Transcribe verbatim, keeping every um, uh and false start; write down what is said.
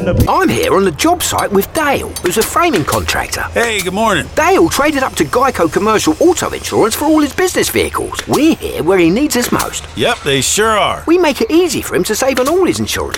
and the... I'm here on the job site with Dale, who's a framing contractor. Hey, good morning. Dale traded up to Geico Commercial Auto Insurance for all his business vehicles. We're here where he needs us most. Yep, they sure are. We make it easy for him to save on all his insurance.